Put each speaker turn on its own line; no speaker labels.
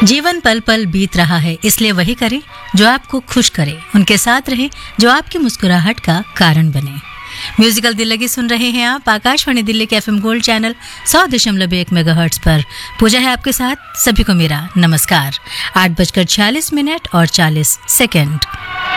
जीवन पल पल बीत रहा है, इसलिए वही करें जो आपको खुश करे, उनके साथ रहे जो आपकी मुस्कुराहट का कारण बने। म्यूजिकल दिल लगी सुन रहे हैं आप आकाशवाणी दिल्ली के एफएम गोल्ड चैनल 100.1 मेगाहर्ट्ज पर। पूजा है आपके साथ, सभी को मेरा नमस्कार। 8:46 और 40 सेकंड।